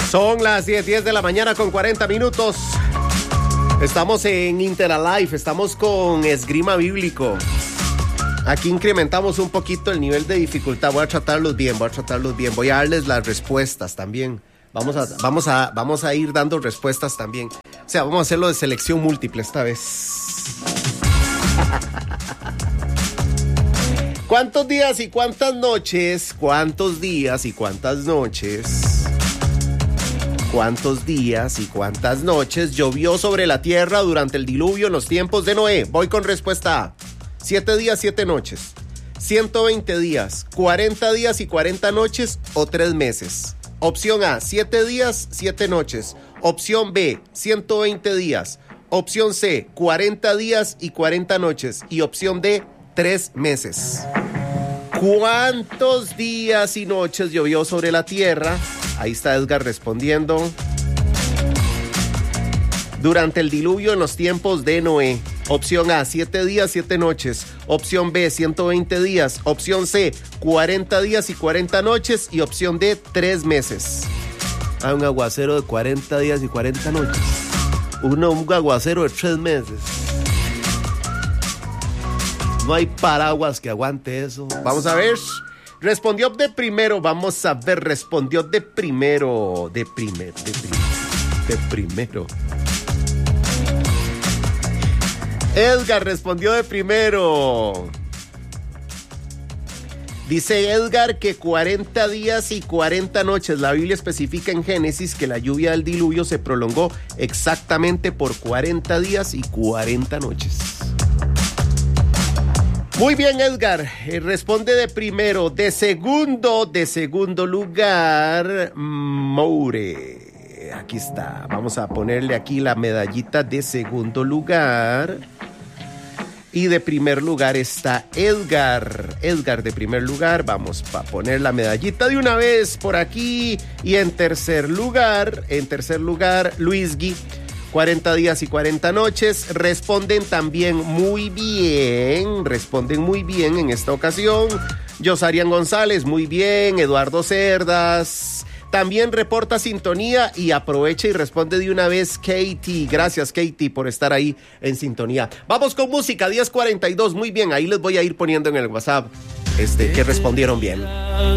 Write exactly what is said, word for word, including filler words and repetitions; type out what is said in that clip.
Son las diez, diez de la mañana con cuarenta minutos. Estamos en Interalife, estamos con Esgrima Bíblico. Aquí incrementamos un poquito el nivel de dificultad. Voy a tratarlos bien, voy a tratarlos bien. Voy a darles las respuestas también. Vamos a, vamos a, vamos a ir dando respuestas también. O sea, vamos a hacerlo de selección múltiple esta vez. ¿Cuántos días y cuántas noches? ¿Cuántos días y cuántas noches? ¿Cuántos días y cuántas noches llovió sobre la tierra durante el diluvio en los tiempos de Noé? Voy con respuesta A. Siete días, siete noches. ciento veinte días, cuarenta días y cuarenta noches o tres meses. Opción A, siete días, siete noches. Opción B, ciento veinte días. Opción C, cuarenta días y cuarenta noches. Y opción D, tres meses. ¿Cuántos días y noches llovió sobre la tierra? Ahí está Edgar respondiendo. Durante el diluvio en los tiempos de Noé. Opción A, siete días, siete noches. Opción B, ciento veinte días. Opción C, cuarenta días y cuarenta noches. Y opción D, tres meses. Ah, un aguacero de cuarenta días y cuarenta noches. Uno, un aguacero de tres meses. No hay paraguas que aguante eso. Vamos a ver. Respondió de primero. Vamos a ver. Respondió de primero. De primero. De primero. De primero. Edgar respondió de primero. Dice Edgar que cuarenta días y cuarenta noches. La Biblia especifica en Génesis que la lluvia del diluvio se prolongó exactamente por cuarenta días y cuarenta noches. Muy bien, Edgar. Eh, responde de primero. De segundo, de segundo lugar, Moure. Aquí está. Vamos a ponerle aquí la medallita de segundo lugar. Y de primer lugar está Edgar. Edgar de primer lugar. Vamos a poner la medallita de una vez por aquí. Y en tercer lugar, en tercer lugar, Luis Gui. cuarenta días y cuarenta noches. Responden también muy bien. Responden muy bien en esta ocasión. Josarian González, muy bien. Eduardo Cerdas también reporta sintonía y aprovecha y responde de una vez Katie. Gracias, Katie, por estar ahí en sintonía. Vamos con música, diez cuarenta y dos. Muy bien, ahí les voy a ir poniendo en el WhatsApp este, que respondieron bien.